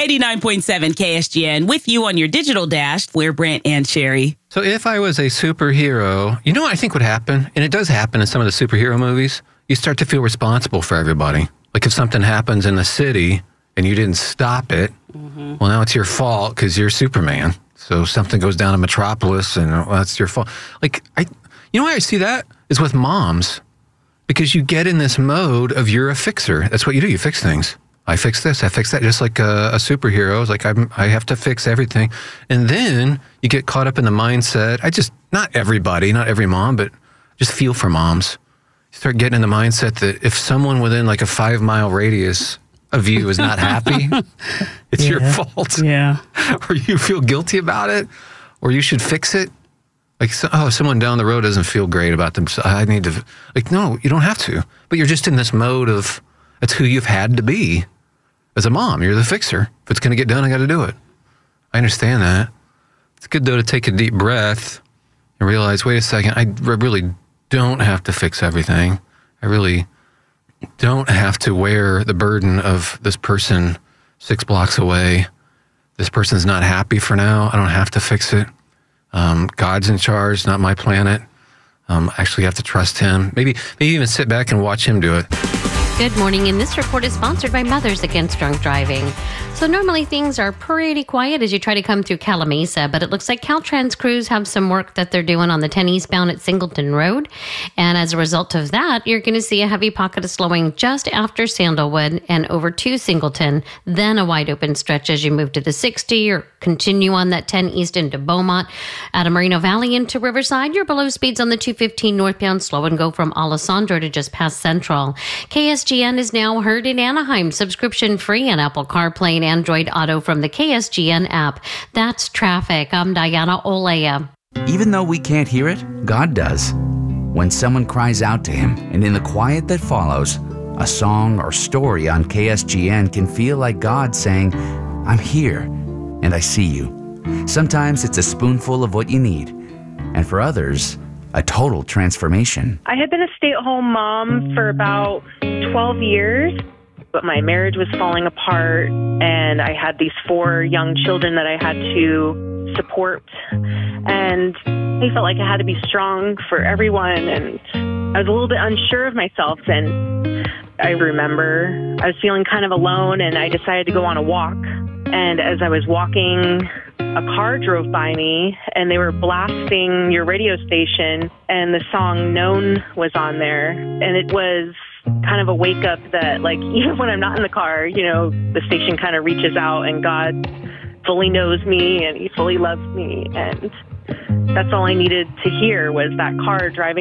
89.7 KSGN with you on your digital dash. We're Brent and Sherry. So if I was a superhero, you know what I think would happen? And it does happen in some of the superhero movies. You start to feel responsible for everybody. Like if something happens in the city and you didn't stop it, well, now it's your fault because you're Superman. So something goes down in Metropolis and well, that's your fault. Like, you know why I see that? Is with moms. Because you get in this mode of you're a fixer. That's what you do. You fix things. I fix this, I fix that. Just like a superhero. It's like I have to fix everything. And then you get caught up in the mindset. Not everybody, not every mom, but just feel for moms. You start getting in the mindset that if someone within like a 5-mile radius of you is not happy, it's your fault. Yeah. Or you feel guilty about it, or you should fix it. Like, someone down the road doesn't feel great about themselves. I need to, like, no, you don't have to. But you're just in this mode of, that's who you've had to be as a mom. You're the fixer. If it's going to get done, I got to do it. I understand that. It's good, though, to take a deep breath and realize, wait a second, I really don't have to fix everything. I really don't have to wear the burden of this person 6 blocks away. This person's not happy for now. I don't have to fix it. God's in charge, not my planet. Actually have to trust him. Maybe even sit back and watch him do it. Good morning, and this report is sponsored by Mothers Against Drunk Driving. So normally things are pretty quiet as you try to come through Calamasa, but it looks like Caltrans crews have some work that they're doing on the 10 eastbound at Singleton Road. And as a result of that, you're going to see a heavy pocket of slowing just after Sandalwood and over to Singleton, then a wide open stretch as you move to the 60 or continue on that 10 east into Beaumont. Out of Moreno Valley into Riverside, you're below speeds on the 215 northbound, slow and go from Alessandro to just past Central. KSGN is now heard in Anaheim, subscription free on Apple CarPlay and Android Auto from the KSGN app. That's traffic. I'm Diana Olea. Even though we can't hear it, God does. When someone cries out to him, and in the quiet that follows, a song or story on KSGN can feel like God saying, I'm here, and I see you. Sometimes it's a spoonful of what you need, and for others, a total transformation. I had been a stay-at-home mom for about 12 years, but my marriage was falling apart, and I had these 4 young children that I had to support, and I felt like I had to be strong for everyone, and I was a little bit unsure of myself, and I remember I was feeling kind of alone, and I decided to go on a walk, and as I was walking, a car drove by me, and they were blasting your radio station, and the song Known was on there, and it was kind of a wake up that, like, even when I'm not in the car, you know, the station kind of reaches out and God fully knows me and he fully loves me. And that's all I needed to hear was that car driving